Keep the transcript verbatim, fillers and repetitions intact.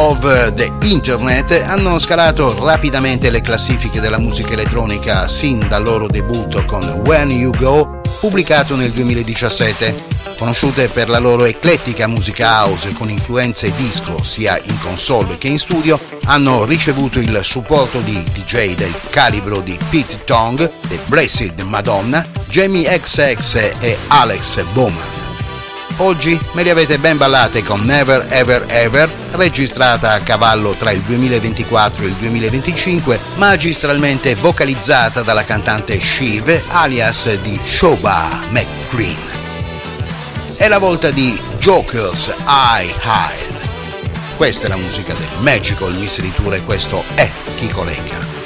of the Internet hanno scalato rapidamente le classifiche della musica elettronica sin dal loro debutto con When You Go, pubblicato nel duemiladiciassette. Conosciute per la loro eclettica musica house con influenze disco sia in console che in studio, hanno ricevuto il supporto di D J del calibro di Pete Tong, The Blessed Madonna, Jamie X X e Alex Bowman. Oggi me li avete ben ballate con Never Ever Ever, registrata a cavallo tra il duemilaventiquattro e il duemilaventicinque, magistralmente vocalizzata dalla cantante Shiv, alias di Shoba McGreen. È la volta di Joker's I Hide. Questa è la musica del Magical Mystery Tour e questo è Kiko Lecca.